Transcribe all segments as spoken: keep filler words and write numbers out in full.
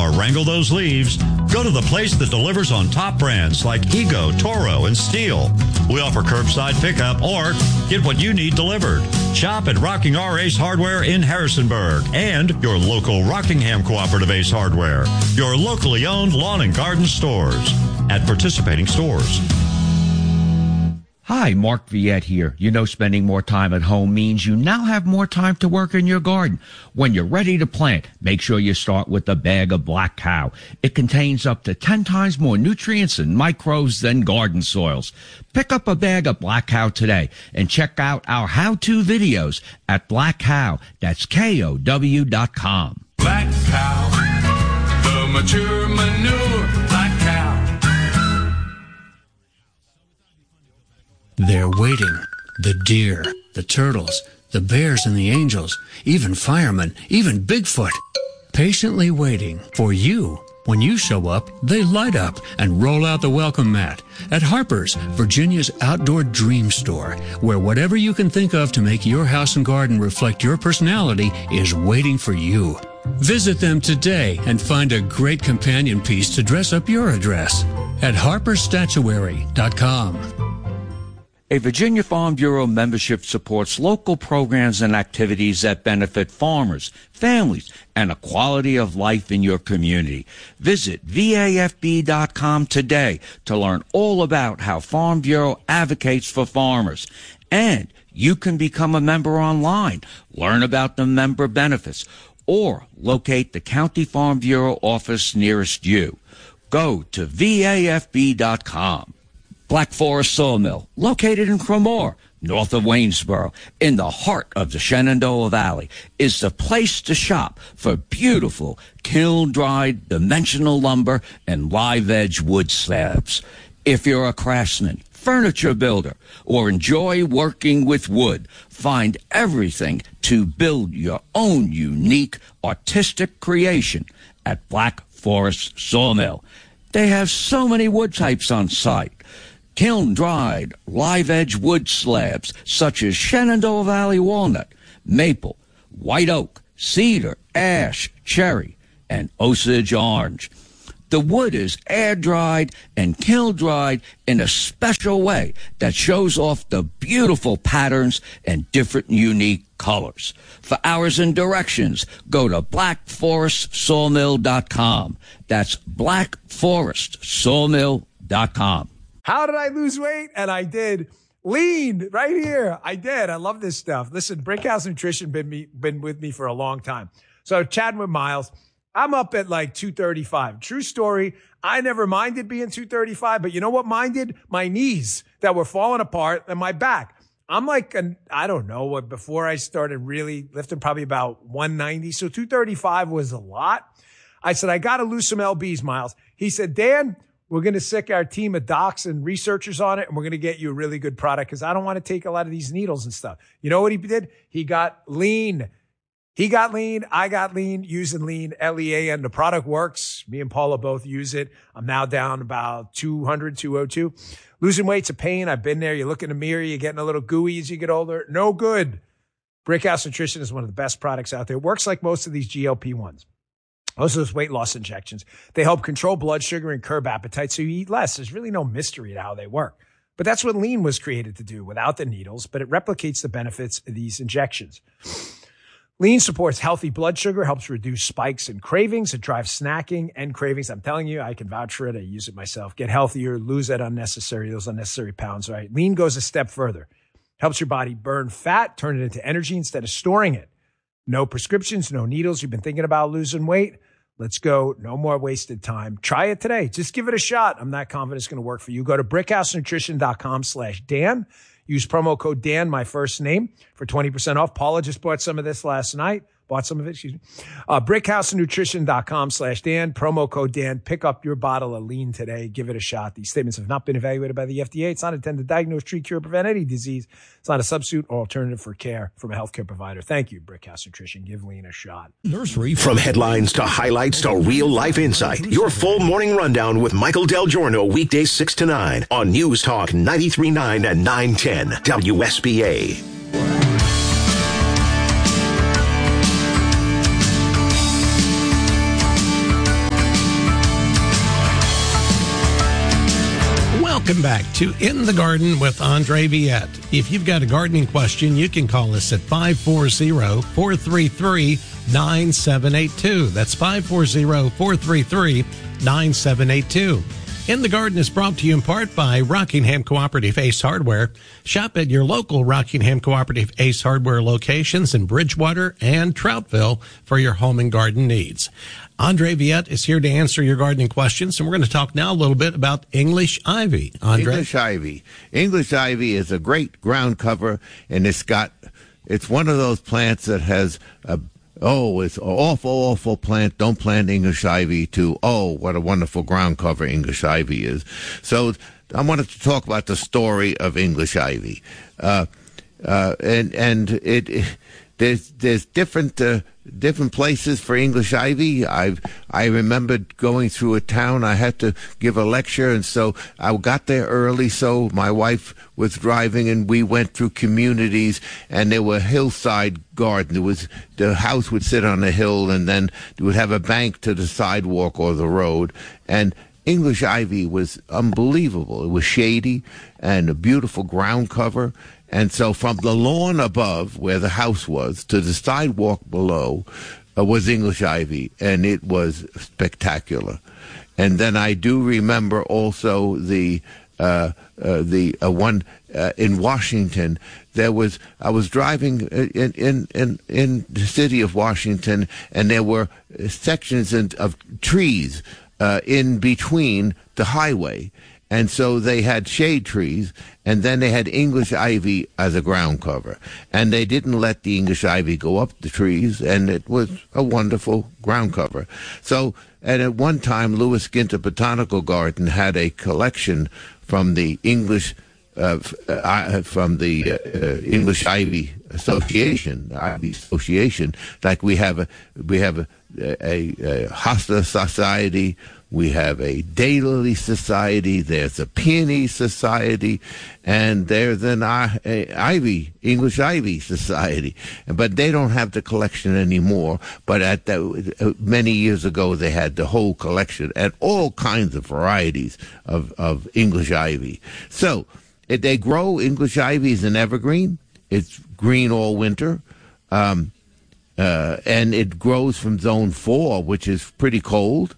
or wrangle those leaves, go to the place that delivers on top brands like Ego, Toro, and Steel. We offer curbside pickup or get what you need delivered. Shop at Rocking R Ace Hardware in Harrisonburg and your local Rockingham Cooperative Ace Hardware, your locally owned lawn and garden stores at participating stores. Hi, Mark Viette here. You know, spending more time at home means you now have more time to work in your garden. When you're ready to plant, make sure you start with a bag of Black Cow. It contains up to ten times more nutrients and microbes than garden soils. Pick up a bag of Black Cow today and check out our how-to videos at Black Cow. That's K O W dot com. Black Cow, the mature manure, Black Cow. They're waiting. The deer, the turtles, the bears and the angels, even firemen, even Bigfoot. Patiently waiting for you. When you show up, they light up and roll out the welcome mat at Harper's, Virginia's outdoor dream store, where whatever you can think of to make your house and garden reflect your personality is waiting for you. Visit them today and find a great companion piece to dress up your address at harpers statuary dot com. A Virginia Farm Bureau membership supports local programs and activities that benefit farmers, families, and a quality of life in your community. Visit V A F B dot com today to learn all about how Farm Bureau advocates for farmers. And you can become a member online, learn about the member benefits, or locate the County Farm Bureau office nearest you. Go to V A F B dot com. Black Forest Sawmill, located in Cremore, north of Waynesboro, in the heart of the Shenandoah Valley, is the place to shop for beautiful kiln-dried dimensional lumber and live-edge wood slabs. If you're a craftsman, furniture builder, or enjoy working with wood, find everything to build your own unique artistic creation at Black Forest Sawmill. They have so many wood types on site. Kiln-dried, live-edge wood slabs such as Shenandoah Valley walnut, maple, white oak, cedar, ash, cherry, and Osage orange. The wood is air-dried and kiln-dried in a special way that shows off the beautiful patterns and different unique colors. For hours and directions, go to black forest sawmill dot com. That's black forest sawmill dot com. How did I lose weight? And I did. Lean right here. I did. I love this stuff. Listen, Brickhouse Nutrition been me, been with me for a long time. So chatting with Miles, I'm up at like two thirty-five. True story. I never minded being two thirty-five, but you know what minded? My knees that were falling apart and my back. I'm like, an, I don't know what, before I started really lifting, probably about one ninety. So two thirty-five was a lot. I said, I got to lose some L Bs, Miles. He said, Dan, we're going to sick our team of docs and researchers on it, and we're going to get you a really good product because I don't want to take a lot of these needles and stuff. You know what he did? He got lean. He got lean. I got lean using lean, L E A N. The product works. Me and Paula both use it. I'm now down about two hundred, two oh two. Losing weight's a pain. I've been there. You look in the mirror. You're getting a little gooey as you get older. No good. Brickhouse Nutrition is one of the best products out there. It works like most of these G L P ones. Most of those weight loss injections, they help control blood sugar and curb appetite so you eat less. There's really no mystery to how they work. But that's what lean was created to do without the needles, but it replicates the benefits of these injections. Lean supports healthy blood sugar, helps reduce spikes and cravings. It drives snacking and cravings. I'm telling you, I can vouch for it. I use it myself. Get healthier, lose that unnecessary, those unnecessary pounds, right? Lean goes a step further. Helps your body burn fat, turn it into energy instead of storing it. No prescriptions, no needles. You've been thinking about losing weight? Let's go. No more wasted time. Try it today. Just give it a shot. I'm not confident it's going to work for you. Go to brickhouse nutrition dot com slash Dan. Use promo code Dan, my first name, for twenty percent off. Paula just bought some of this last night. Bought some of it, excuse me. Uh, brickhouse nutrition dot com slash Dan. Promo code Dan. Pick up your bottle of lean today. Give it a shot. These statements have not been evaluated by the F D A. It's not intended to diagnose, treat, cure, prevent any disease. It's not a substitute or alternative for care from a healthcare provider. Thank you, Brickhouse Nutrition. Give lean a shot. Nursery. From headlines to highlights to real-life insight, your full morning rundown with Michael Del Giorno, weekdays six to nine on News Talk ninety-three point nine and nine ten W S B A. Welcome back to In the Garden with Andre Viette. If you've got a gardening question, you can call us at five four zero, four three three, nine seven eight two. That's five four zero, four three three, nine seven eight two. In the Garden is brought to you in part by Rockingham Cooperative Ace Hardware. Shop at your local Rockingham Cooperative Ace Hardware locations in Bridgewater and Troutville for your home and garden needs. Andre Viette is here to answer your gardening questions, and we're going to talk now a little bit about English ivy. Andre? English ivy. English ivy is a great ground cover, and it's got, it's one of those plants that has a oh, it's an awful, awful plant. Don't plant English ivy to, oh, what a wonderful ground cover English ivy is. So I wanted to talk about the story of English ivy. Uh, uh, and and it, it there's there's different uh, different places for English ivy. I I remember going through a town. I had to give a lecture, and so I got there early. So my wife was driving, and we went through communities, and there were hillside gardens. It was the house would sit on a hill, and then it would have a bank to the sidewalk or the road, and English ivy was unbelievable. It was shady and a beautiful ground cover. And so from the lawn above, where the house was, to the sidewalk below uh, was English ivy, and it was spectacular. And then I do remember also the uh, uh, the uh, one uh, in Washington. There was I was driving in in in in the city of Washington, and there were sections in, of trees uh, in between the highway. And so they had shade trees, and then they had English ivy as a ground cover. And they didn't let the English ivy go up the trees, and it was a wonderful ground cover. So, and at one time, Lewis Ginter Botanical Garden had a collection from the English, uh, uh, from the uh, uh, English Ivy Association, the Ivy Association. Like we have a, we have a, a, a Hosta Society. We have a Daylily Society, there's a Peony Society, and there's an I- a Ivy, English Ivy Society. But they don't have the collection anymore. But at the, uh, many years ago, they had the whole collection and all kinds of varieties of, of English Ivy. So if they grow English Ivy as an evergreen. It's green all winter. Um, uh, and it grows from zone four, which is pretty cold.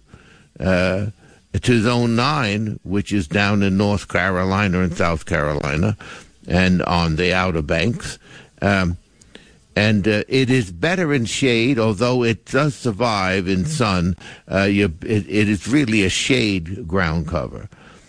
Uh, to zone nine, which is down in North Carolina and South Carolina, and on the Outer Banks. Um, and uh, it is better in shade, although it does survive in sun. Uh, you, it, it is really a shade ground cover.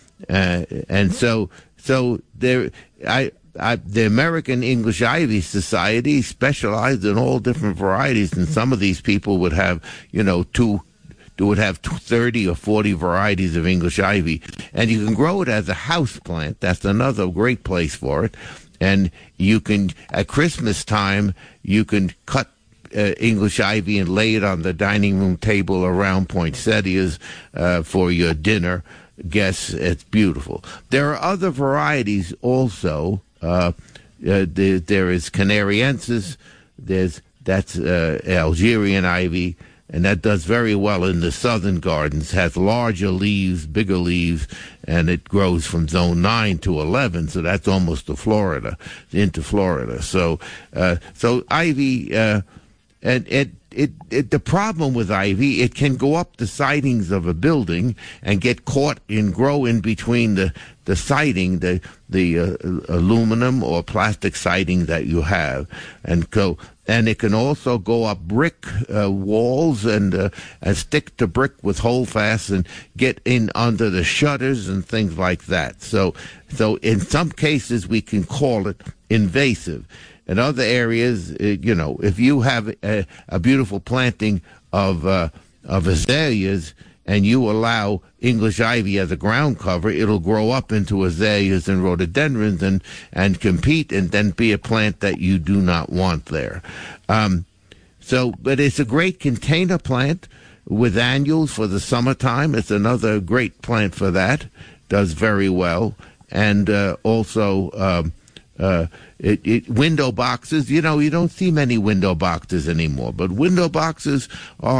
Uh, and so, so there, I, I, the American English Ivy Society specialized in all different varieties, and some of these people would have, you know, two. would have thirty or forty varieties of English ivy. And you can grow it as a house plant. That's another great place for it. And you can, at Christmas time, you can cut uh, English ivy and lay it on the dining room table around poinsettias uh, for your dinner guests. It's beautiful. There are other varieties also. Uh, uh, there, there is Canariensis. There's, that's uh, Algerian ivy. And that does very well in the southern gardens, has larger leaves, bigger leaves, and it grows from zone nine to eleven, so that's almost to Florida, into Florida. So, uh, so ivy, uh, and it, it, it, the problem with ivy, it can go up the sidings of a building and get caught and grow in between the, the siding, the, the uh, aluminum or plastic siding that you have, and go. And it can also go up brick uh, walls and uh, and stick to brick with holdfast and get in under the shutters and things like that. So, so in some cases we can call it invasive. In other areas, uh, you know, if you have a, a beautiful planting of uh, of azaleas and you allow English ivy as a ground cover, it'll grow up into azaleas and rhododendrons and, and compete and then be a plant that you do not want there. Um, so, but it's a great container plant with annuals for the summertime. It's another great plant for that. Does very well. And uh, also um, uh, it, it, window boxes. You know, you don't see many window boxes anymore, but window boxes are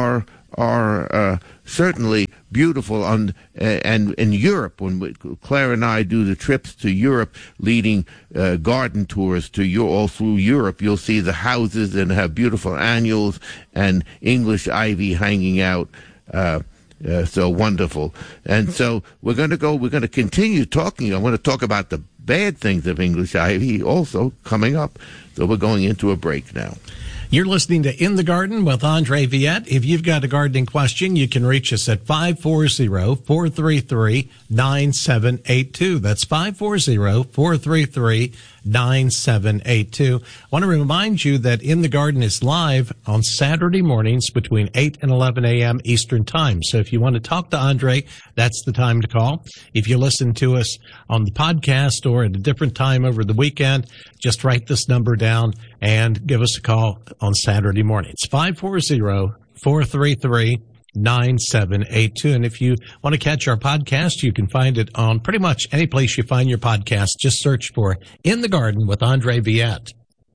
are uh, certainly beautiful. On uh, and in Europe, when we, Claire and I do the trips to Europe, leading uh, garden tours to you all through Europe, you'll see the houses and have beautiful annuals and English ivy hanging out. Uh, uh, so wonderful. And so we're going to go. We're going to continue talking. I want to talk about the bad things of English ivy also coming up. So we're going into a break now. You're listening to In the Garden with Andre Viette. If you've got a gardening question, you can reach us at five four zero, four three three, nine seven eight two. That's five four zero, four three three, nine seven eight two. I want to remind you that In the Garden is live on Saturday mornings between eight and eleven a.m. Eastern Time. So if you want to talk to Andre, that's the time to call. If you listen to us on the podcast or at a different time over the weekend, just write this number down and give us a call on Saturday morning. It's five four zero, four three three, nine seven eight two. And if you want to catch our podcast, you can find it on pretty much any place you find your podcast. Just search for In the Garden with Andre Viette.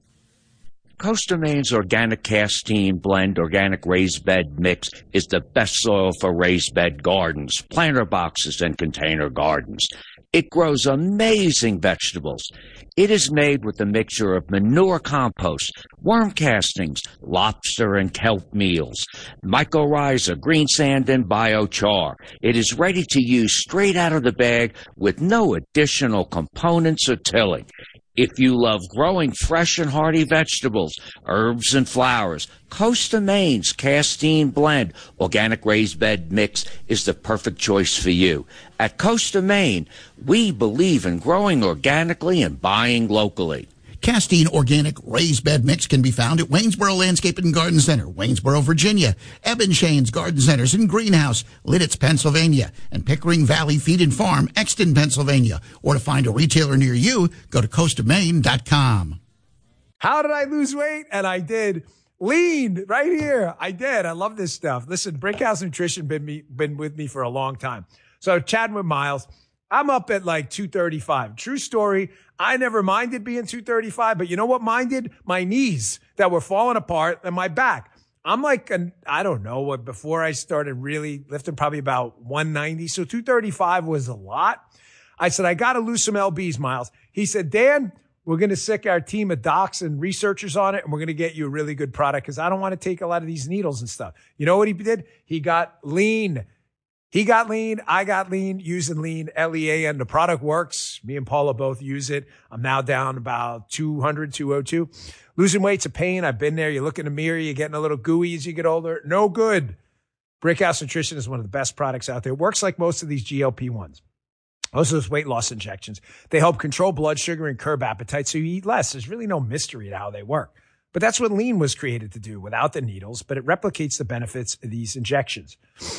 Costa Maine's Organic Castine Blend Organic Raised Bed Mix is the best soil for raised bed gardens, planter boxes, and container gardens. It grows amazing vegetables. It is made with a mixture of manure compost, worm castings, lobster and kelp meals, mycorrhiza, green sand, and biochar. It is ready to use straight out of the bag with no additional components or tilling. If you love growing fresh and hearty vegetables, herbs, and flowers, Costa Maine's Castine Blend Organic Raised Bed Mix is the perfect choice for you. At Costa Maine, we believe in growing organically and buying locally. Castine Organic Raised Bed Mix can be found at Waynesboro Landscape and Garden Center, Waynesboro, Virginia, Eben Shane's Garden Centers in Greenhouse, Lidditz, Pennsylvania, and Pickering Valley Feed and Farm, Exton, Pennsylvania. Or to find a retailer near you, go to costa maine dot com. How did I lose weight? And I did. Lean right here. I did. I love this stuff. Listen, Brickhouse Nutrition been me, been with me for a long time. So chatting with Miles, I'm up at like two thirty-five. True story. I never minded being two thirty-five, but you know what minded? My knees that were falling apart and my back. I'm like, an, I don't know what, before I started really lifting, probably about one ninety. So two thirty-five was a lot. I said, I got to lose some L Bs, Miles. He said, Dan, we're going to sick our team of docs and researchers on it, and we're going to get you a really good product because I don't want to take a lot of these needles and stuff. You know what he did? He got lean. He got lean. I got lean using lean, L E A N. The product works. Me and Paula both use it. I'm now down about two hundred, two oh two. Losing weight's a pain. I've been there. You look in the mirror. You're getting a little gooey as you get older. No good. Brickhouse Nutrition is one of the best products out there. It works like most of these G L P ones. Most of those weight loss injections. They help control blood sugar and curb appetite so you eat less. There's really no mystery to how they work. But that's what lean was created to do without the needles, but it replicates the benefits of these injections.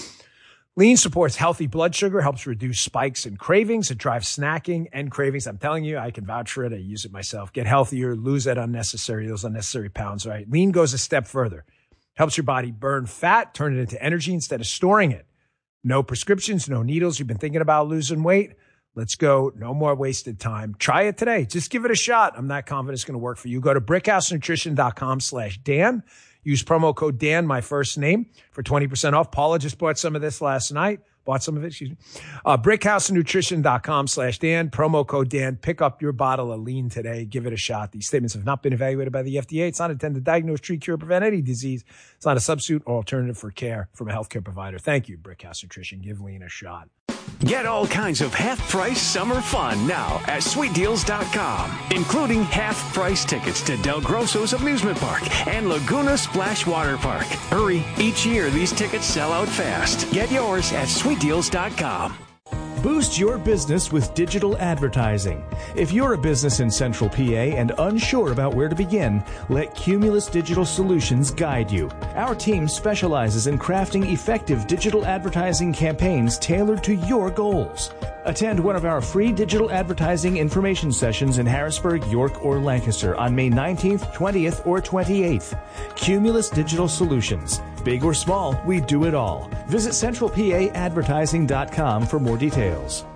Lean supports healthy blood sugar, helps reduce spikes and cravings. It drives snacking and cravings. I'm telling you, I can vouch for it. I use it myself. Get healthier, lose that unnecessary, those unnecessary pounds, right? Lean goes a step further. Helps your body burn fat, turn it into energy instead of storing it. No prescriptions, no needles. You've been thinking about losing weight? Let's go. No more wasted time. Try it today. Just give it a shot. I'm not confident it's going to work for you. Go to brickhousenutrition.com slash Dan. Use promo code Dan, my first name, for twenty percent off. Paula just bought some of this last night. Bought some of it, excuse me. Uh, brickhousenutrition.com slash Dan. Promo code Dan. Pick up your bottle of lean today. Give it a shot. These statements have not been evaluated by the F D A. It's not intended to diagnose, treat, cure, prevent any disease. It's not a substitute or alternative for care from a healthcare provider. Thank you, Brickhouse Nutrition. Give lean a shot. Get all kinds of half-price summer fun now at sweet deals dot com, including half-price tickets to Del Grosso's amusement park and Laguna Splash Water Park. Hurry, each year these tickets sell out fast. Get yours at sweet deals dot com. Boost your business with digital advertising. If you're a business in Central P A and unsure about where to begin, let Cumulus Digital Solutions guide you. Our team specializes in crafting effective digital advertising campaigns tailored to your goals. Attend one of our free digital advertising information sessions in Harrisburg, York, or Lancaster on May nineteenth, twentieth, or twenty-eighth. Cumulus Digital Solutions. Big or small, we do it all. Visit central p a advertising dot com for more details.